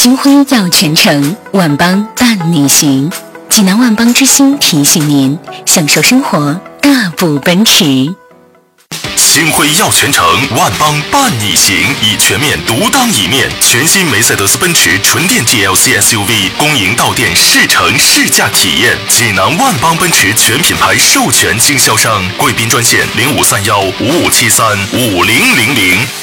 星辉耀全城，万邦伴你行。济南万邦之星提醒您，享受生活，大步奔驰。 星辉耀全城，万邦伴你行，以全面独当一面。全新梅赛德斯奔驰纯电 GLC SUV 恭迎到店试乘试驾体验。济南万邦奔驰全品牌授权经销商，贵宾专线053155735000。